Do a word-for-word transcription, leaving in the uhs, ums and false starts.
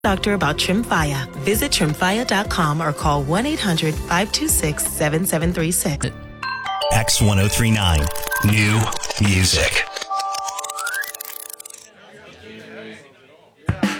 Doctor about Tremfya. Visit tremfya dot com or call one eight hundred five two six seven seven three six. X ten thirty-nine, new music.